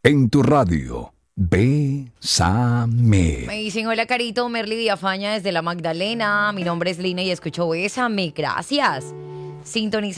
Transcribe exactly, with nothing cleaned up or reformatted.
en tu radio. Bésame. Me dicen, hola Carito, Merly Villafaña desde La Magdalena. Mi nombre es Lina y escucho Bésame. Gracias. Sintoniza